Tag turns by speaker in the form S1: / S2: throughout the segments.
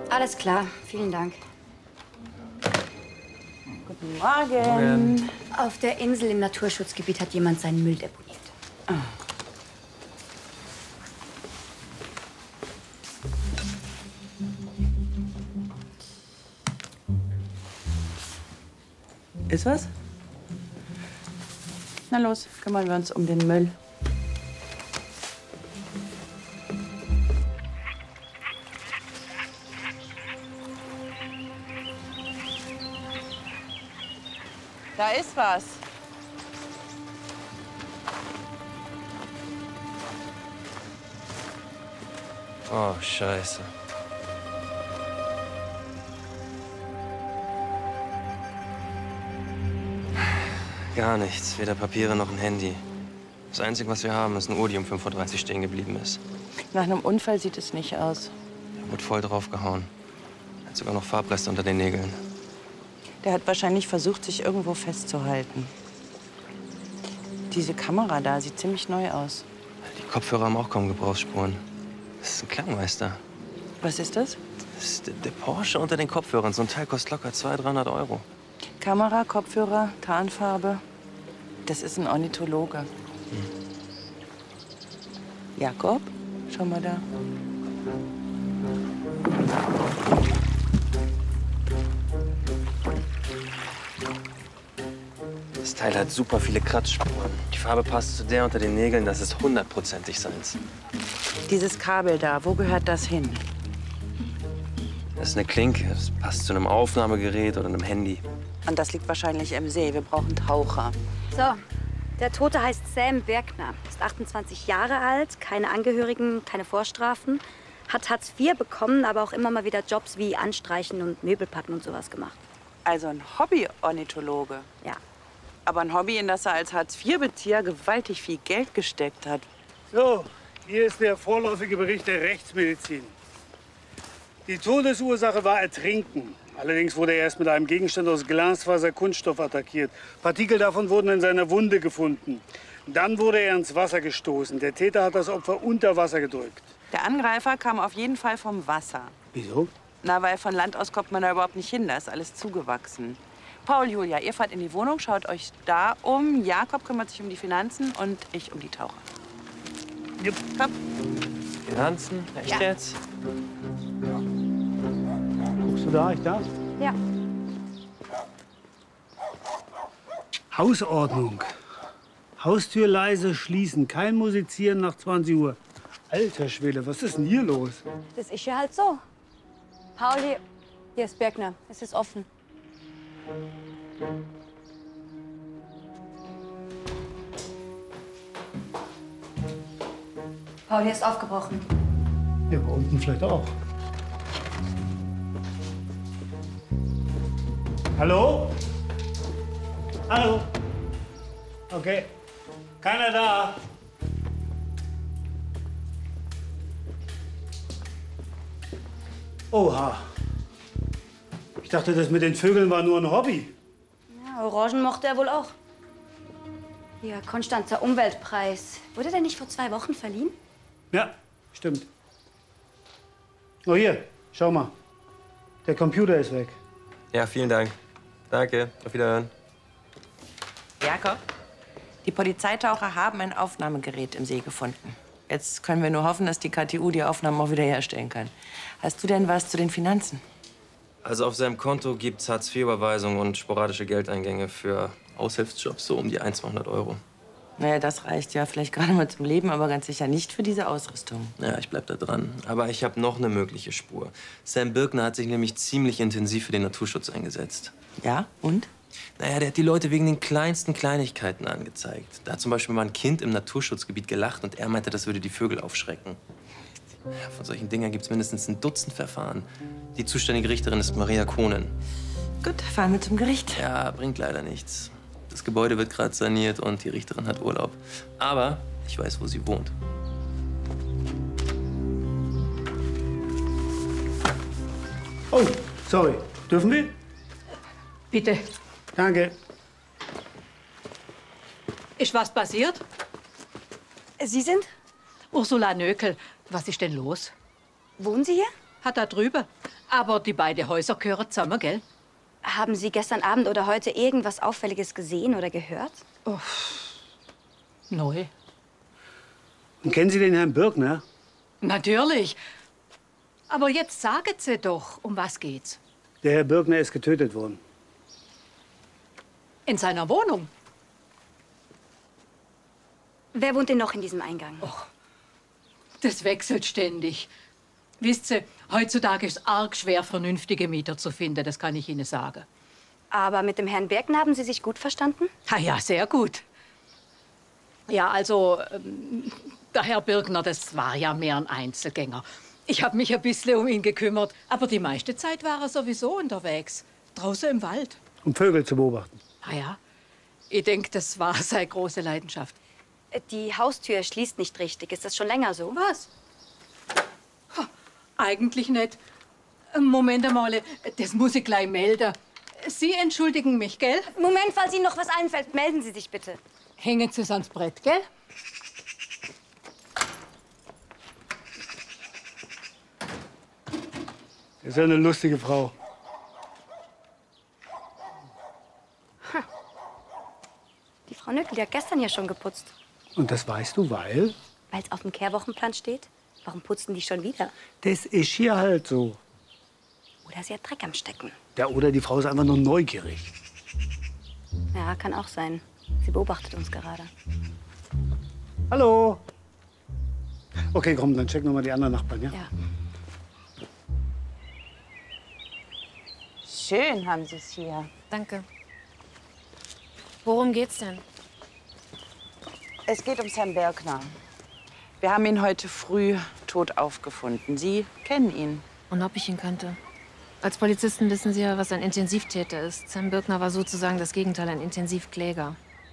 S1: Alles klar, vielen Dank.
S2: Guten Morgen.
S1: Auf der Insel im Naturschutzgebiet hat jemand seinen Müll deponiert.
S2: Ah. Ist was? Na los, kümmern wir uns um den Müll. Da ist was.
S3: Oh, Scheiße. Gar nichts. Weder Papiere noch ein Handy. Das Einzige, was wir haben, ist eine Uhr, die um 5:30 Uhr stehen geblieben ist.
S2: Nach einem Unfall sieht es nicht aus.
S3: Er wurde voll draufgehauen. Hat sogar noch Farbreste unter den Nägeln.
S2: Der hat wahrscheinlich versucht, sich irgendwo festzuhalten. Diese Kamera da sieht ziemlich neu aus.
S3: Die Kopfhörer haben auch kaum Gebrauchsspuren. Das ist ein Klangmeister.
S2: Was ist das?
S3: Das ist der Porsche unter den Kopfhörern. So ein Teil kostet locker 200, 300 Euro.
S2: Kamera, Kopfhörer, Tarnfarbe. Das ist ein Ornithologe. Jakob, schau mal da.
S3: Das Teil hat super viele Kratzspuren. Die Farbe passt zu der unter den Nägeln. Das ist 100%ig seins.
S2: Dieses Kabel da, wo gehört das hin?
S3: Das ist eine Klinke. Das passt zu einem Aufnahmegerät oder einem Handy.
S2: Und das liegt wahrscheinlich im See. Wir brauchen Taucher.
S1: So, der Tote heißt Sam Bergner, ist 28 Jahre alt, keine Angehörigen, keine Vorstrafen, hat Hartz IV bekommen, aber auch immer mal wieder Jobs wie Anstreichen und Möbelpacken und sowas gemacht.
S2: Also ein Hobby-Ornithologe.
S1: Ja.
S2: Aber ein Hobby, in das er als Hartz-IV-Bezieher gewaltig viel Geld gesteckt hat.
S4: So, hier ist der vorläufige Bericht der Rechtsmedizin. Die Todesursache war Ertrinken. Allerdings wurde er erst mit einem Gegenstand aus Glasfaser-Kunststoff attackiert. Partikel davon wurden in seiner Wunde gefunden. Dann wurde er ins Wasser gestoßen. Der Täter hat das Opfer unter Wasser gedrückt.
S2: Der Angreifer kam auf jeden Fall vom Wasser.
S4: Wieso?
S2: Na, weil von Land aus kommt man da überhaupt nicht hin. Da ist alles zugewachsen. Paul, Julia, ihr fahrt in die Wohnung, schaut euch da um. Jakob kümmert sich um die Finanzen und ich um die Taucher.
S4: Jupp.
S2: Komm.
S3: Finanzen? Echt jetzt?
S4: Guckst du da, ich darf?
S1: Ja.
S4: Hausordnung. Haustür leise schließen. Kein Musizieren nach 20 Uhr. Alter Schwede, was ist denn hier los?
S1: Das ist ja halt so. Pauli, hier ist Bergner, es ist offen. Pauli ist aufgebrochen.
S4: Ja, aber unten vielleicht auch. Hallo? Hallo? Okay. Keiner da? Oha. Ich dachte, das mit den Vögeln war nur ein Hobby.
S1: Ja, Orangen mochte er wohl auch. Hier, Konstanzer Umweltpreis. Wurde der nicht vor 2 Wochen verliehen?
S4: Ja, stimmt. Oh, hier, schau mal. Der Computer ist weg.
S3: Ja, vielen Dank. Danke. Auf Wiederhören.
S2: Jakob, die Polizeitaucher haben ein Aufnahmegerät im See gefunden. Jetzt können wir nur hoffen, dass die KTU die Aufnahmen auch wieder herstellen kann. Hast du denn was zu den Finanzen?
S3: Also auf seinem Konto gibt's Hartz-IV-Überweisungen und sporadische Geldeingänge für Aushilfsjobs, so um die 200 Euro.
S2: Naja, das reicht ja vielleicht gerade mal zum Leben, aber ganz sicher nicht für diese Ausrüstung.
S3: Ja, ich bleib da dran. Aber ich habe noch eine mögliche Spur. Sam Birkner hat sich nämlich ziemlich intensiv für den Naturschutz eingesetzt.
S2: Ja, und?
S3: Naja, der hat die Leute wegen den kleinsten Kleinigkeiten angezeigt. Da hat zum Beispiel mal ein Kind im Naturschutzgebiet gelacht und er meinte, das würde die Vögel aufschrecken. Ja, von solchen Dingern gibt's mindestens ein Dutzend Verfahren. Die zuständige Richterin ist Maria Kohnen.
S2: Gut, fahren wir zum Gericht.
S3: Ja, bringt leider nichts. Das Gebäude wird gerade saniert und die Richterin hat Urlaub. Aber ich weiß, wo sie wohnt.
S4: Oh, sorry. Dürfen wir?
S5: Bitte.
S4: Danke.
S5: Ist was passiert?
S1: Sie sind?
S5: Ursula Nökel. Was ist denn los?
S1: Wohnen Sie hier?
S5: Hat da drüben. Aber die beiden Häuser gehören zusammen, gell?
S1: Haben Sie gestern Abend oder heute irgendwas Auffälliges gesehen oder gehört?
S5: Neu.
S4: Und kennen Sie den Herrn Birkner?
S5: Natürlich. Aber jetzt sagen Sie doch, um was geht's?
S4: Der Herr Birkner ist getötet worden.
S5: In seiner Wohnung?
S1: Wer wohnt denn noch in diesem Eingang?
S5: Das wechselt ständig. Wisst ihr, heutzutage ist es arg schwer, vernünftige Mieter zu finden, das kann ich Ihnen sagen.
S1: Aber mit dem Herrn Birkner haben Sie sich gut verstanden?
S5: Ah ja, sehr gut. Ja, also, der Herr Birkner, das war ja mehr ein Einzelgänger. Ich habe mich ein bisschen um ihn gekümmert, aber die meiste Zeit war er sowieso unterwegs, draußen im Wald.
S4: Um Vögel zu beobachten.
S5: Ah ja, ich denke, das war seine große Leidenschaft.
S1: Die Haustür schließt nicht richtig. Ist das schon länger so?
S5: Was? Eigentlich nicht. Moment einmal, das muss ich gleich melden. Sie entschuldigen mich, gell?
S1: Moment, falls Ihnen noch was einfällt, melden Sie sich bitte.
S5: Hängen Sie es ans Brett, gell?
S4: Ist ja eine lustige Frau.
S1: Die Frau Nöckel, die hat gestern ja schon geputzt.
S4: Und das weißt du, weil?
S1: Weil es auf dem Kehrwochenplan steht. Warum putzen die schon wieder?
S4: Das ist hier halt so.
S1: Oder sie hat Dreck am Stecken.
S4: Ja, oder die Frau ist einfach nur neugierig.
S1: Ja, kann auch sein. Sie beobachtet uns gerade.
S4: Hallo. Okay, komm, dann checken wir mal die anderen Nachbarn, ja?
S1: Ja.
S2: Schön haben Sie es hier.
S6: Danke. Worum geht's denn?
S2: Es geht ums Herrn Birkner. Wir haben ihn heute früh tot aufgefunden. Sie kennen ihn.
S6: Und ob ich ihn kannte? Als Polizisten wissen Sie ja, was ein Intensivtäter ist. Sam Birkner war sozusagen das Gegenteil, ein Intensivkläger.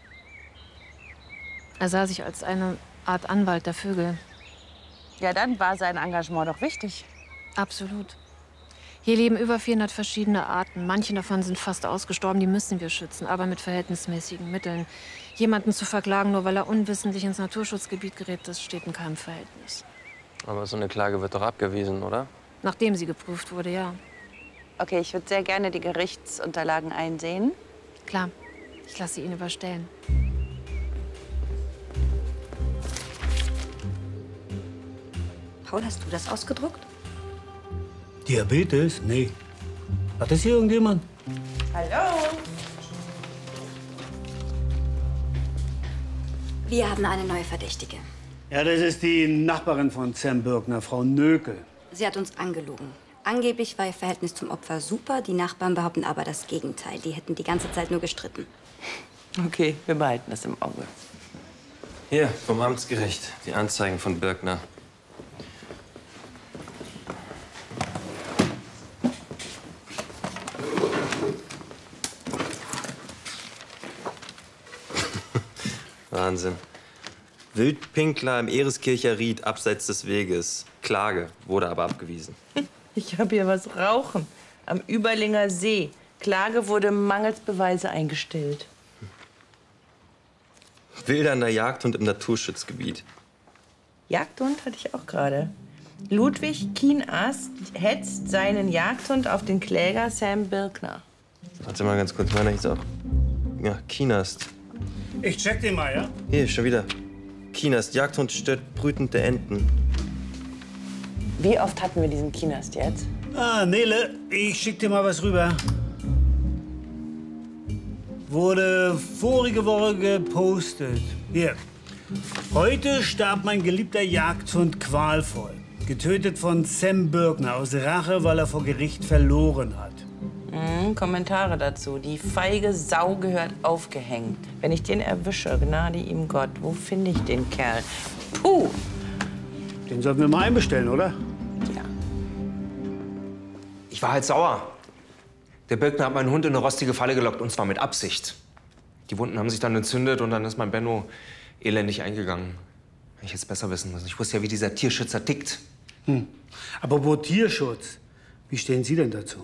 S6: Er sah sich als eine Art Anwalt der Vögel.
S2: Ja, dann war sein Engagement doch wichtig.
S6: Absolut. Hier leben über 400 verschiedene Arten. Manche davon sind fast ausgestorben, die müssen wir schützen, aber mit verhältnismäßigen Mitteln. Jemanden zu verklagen, nur weil er unwissentlich ins Naturschutzgebiet gerät, das steht in keinem Verhältnis.
S3: Aber so eine Klage wird doch abgewiesen, oder?
S6: Nachdem sie geprüft wurde, ja.
S2: Okay, ich würde sehr gerne die Gerichtsunterlagen einsehen.
S6: Klar, ich lasse sie Ihnen überstellen.
S1: Paul, hast du das ausgedruckt?
S4: Diabetes? Nee. Hat das hier irgendjemand?
S2: Hallo?
S1: Wir haben eine neue Verdächtige.
S4: Ja, das ist die Nachbarin von Sam Birkner, Frau Nöckel.
S1: Sie hat uns angelogen. Angeblich war ihr Verhältnis zum Opfer super. Die Nachbarn behaupten aber das Gegenteil. Die hätten die ganze Zeit nur gestritten.
S2: Okay, wir behalten das im Auge.
S3: Hier, vom Amtsgericht. Die Anzeigen von Birkner. Wahnsinn. Wildpinkler im Ereskircher Ried, abseits des Weges. Klage, wurde aber abgewiesen.
S2: Ich habe hier was rauchen. Am Überlinger See. Klage wurde mangels Beweise eingestellt.
S3: Wildernder Jagdhund im Naturschutzgebiet.
S2: Jagdhund hatte ich auch gerade. Ludwig Kienast hetzt seinen Jagdhund auf den Kläger Sam Birkner.
S3: Warte mal ganz kurz, meiner hieß auch. Ja, Kienast.
S4: Ich check den mal, ja?
S3: Hier, schon wieder. Kienast, Jagdhund stört brütende Enten.
S2: Wie oft hatten wir diesen Kienast jetzt?
S4: Ah, Nele, ich schick dir mal was rüber. Wurde vorige Woche gepostet. Hier. Heute starb mein geliebter Jagdhund qualvoll. Getötet von Sam Birkner aus Rache, weil er vor Gericht verloren hat.
S2: Kommentare dazu. Die feige Sau gehört aufgehängt. Wenn ich den erwische, gnade ihm Gott. Wo finde ich den Kerl? Puh!
S4: Den sollten wir mal einbestellen, oder?
S2: Ja.
S7: Ich war halt sauer. Der Birkner hat meinen Hund in eine rostige Falle gelockt, und zwar mit Absicht. Die Wunden haben sich dann entzündet und dann ist mein Benno elendig eingegangen. Ich hätte es besser wissen müssen. Ich wusste ja, wie dieser Tierschützer tickt.
S4: Aber wo Tierschutz? Wie stehen Sie denn dazu?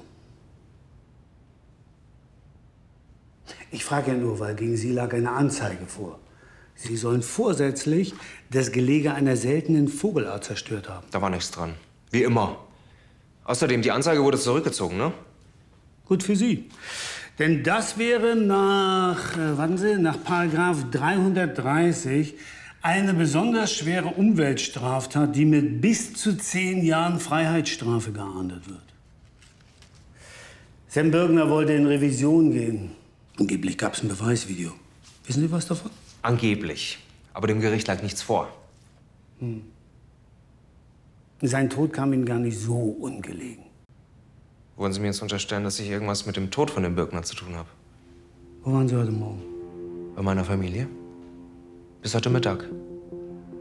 S4: Ich frage ja nur, weil gegen Sie lag eine Anzeige vor. Sie sollen vorsätzlich das Gelege einer seltenen Vogelart zerstört haben.
S7: Da war nichts dran. Wie immer. Außerdem, die Anzeige wurde zurückgezogen, ne?
S4: Gut für Sie. Denn das wäre nach, nach Paragraph 330 eine besonders schwere Umweltstraftat, die mit bis zu 10 Jahren Freiheitsstrafe geahndet wird. Sam Birkner wollte in Revision gehen. Angeblich gab es ein Beweisvideo. Wissen Sie was davon?
S7: Angeblich. Aber dem Gericht lag nichts vor.
S4: Sein Tod kam Ihnen gar nicht so ungelegen.
S7: Wollen Sie mir jetzt unterstellen, dass ich irgendwas mit dem Tod von dem Birkner zu tun habe?
S4: Wo waren Sie heute Morgen?
S7: Bei meiner Familie. Bis heute Mittag.